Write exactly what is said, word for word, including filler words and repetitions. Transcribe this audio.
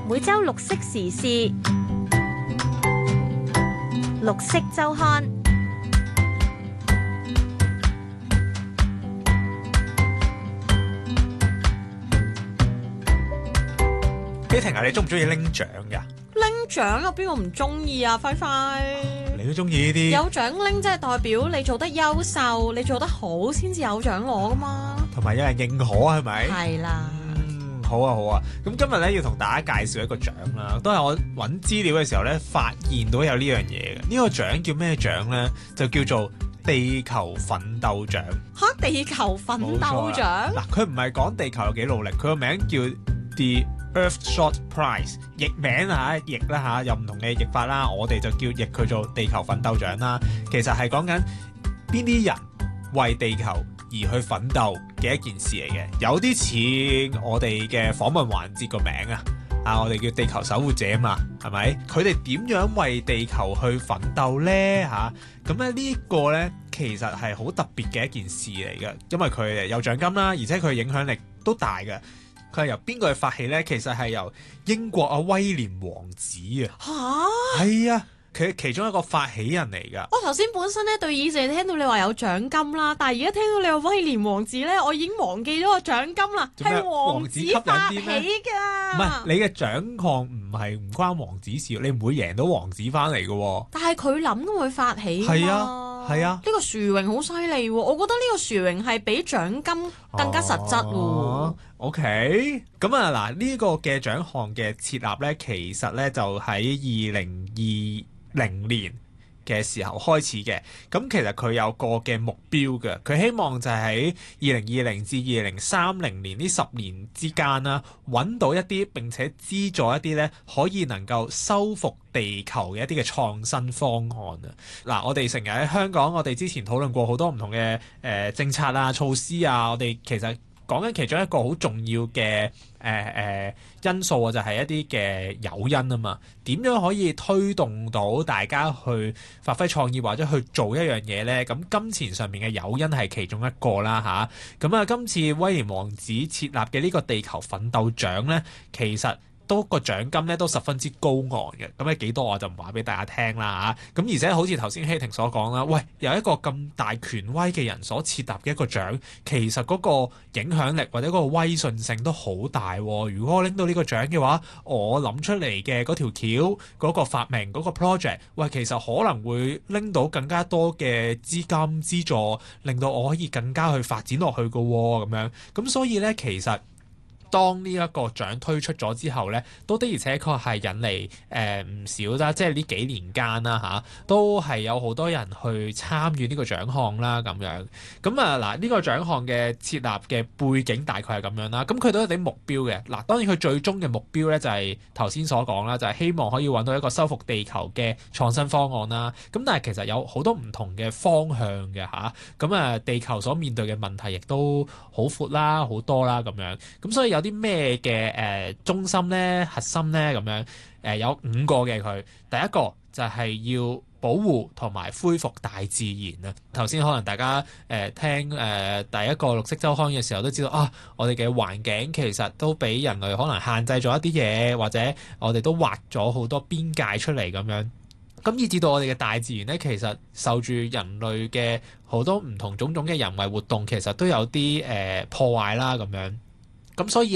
每週綠色時事，綠色週刊。 希婷啊，你中唔中意拎獎㗎？ 拎獎有邊個唔中意啊？輝輝， 你都中意呢啲？ 有獎拎即係代表你做得優秀，你做得好先至有獎攞噶嘛。 同埋有人認可係咪？ 係啦。 嗯，好啊好啊。咁今日咧要同大家介紹一個獎啦，都係我揾資料嘅時候咧發現到有呢樣嘢嘅。呢個獎叫咩獎咧？就叫做地球奮鬥獎。 嚇！地球奮鬥獎嗱，佢唔係講地球有幾努力，佢個名叫 The Earthshot Prize， 譯名啊，譯啦嚇，有唔同嘅譯法啦。我哋就叫譯佢做地球奮鬥獎啦。其實係講緊邊啲人為地球而去奮鬥嘅一件事嚟嘅，有啲似我哋嘅訪問環節個名啊，啊，我哋叫地球守護者嘛，係咪？佢哋點樣為地球去奮鬥呢？嚇，咁咧呢個呢，其實係好特別嘅一件事嚟嘅，因為佢有獎金啦，而且佢影響力都大嘅。佢係由邊個去發起呢？其實係由英國阿威廉王子啊。 嚇！ 係啊，佢係其中一個發起人嚟㗎。 我頭先本身咧對耳仔聽到你話有獎金啦，但係而家聽到你話威廉王子咧，我已經忘記咗個獎金啦，係王子發起㗎。 唔係，你嘅獎項唔係唔關王子事，你唔會贏到王子翻嚟嘅。 但係佢諗都會發起。 係啊。係啊， 呢個殊榮好犀利喎！我覺得呢個殊榮係比獎金更加實質喎。 哦、OK，咁啊嗱，呢、這個嘅獎項嘅設立咧，其實咧就喺二零二零年嘅時候開始嘅。咁其實佢有個嘅目標嘅，佢希望就係喺二零二零至二零三零年呢十年之間啦，揾到一啲並且資助一啲咧可以能夠修復地球嘅一啲嘅創新方案啊！嗱，我哋成日喺香港，我哋之前討論過好多唔同嘅誒、呃、政策啊、措施啊，我哋其實講緊其中一個好重要嘅誒誒因素啊，就係一啲嘅誘因啊嘛。點樣可以推動到大家去發揮創意或者去做一樣嘢咧？咁金錢上面嘅誘因係其中一個啦吓，咁啊，今次威廉王子設立嘅呢個地球奮鬥獎咧，其實都個獎金咧都十分之高昂嘅，咁咧幾多我就唔話俾大家聽啦嚇。咁而且好似頭先希婷所講啦，喂，有一個咁大權威嘅人所設立嘅一個獎，其實嗰個影響力或者嗰個威信性都好大喎。如果我拎到呢個獎嘅話，我諗出嚟嘅嗰條橋、嗰個發明、嗰個 project， 喂，其實可能會拎到更加多嘅資金資助，令到我可以更加去發展落去嘅喎，咁樣。咁所以咧，其實當呢一個獎推出咗之後咧，都的而且確係引嚟誒唔少啦，即係呢幾年間啦嚇，都係有好多人去參與呢個獎項啦咁樣。咁啊嗱，呢個獎項嘅設立嘅背景大概係咁樣啦。咁佢都有啲目標嘅。嗱，當然佢最終嘅目標咧就係頭先所講啦，就係希望可以揾到一個修復地球嘅創新方案啦。咁但係其實有好多唔同嘅方向嘅嚇。咁啊，地球所面對嘅問題亦都好闊啦，好多啦咁樣。咁所以有啲咩嘅誒中心咧、核心咧咁樣誒、呃、有五個嘅佢。第一個就係要保護同埋恢復大自然啊！頭先可能大家誒、呃、聽誒、呃、第一個綠色週刊嘅時候都知道啊，我哋嘅環境其實都俾人類可能限制咗一啲嘢，或者我哋都劃咗好多邊界出嚟咁樣。咁以至到我哋嘅大自然咧，其實受住人類嘅好多唔同種種嘅人為活動，其實都有啲誒、呃、破壞啦咁樣。咁所以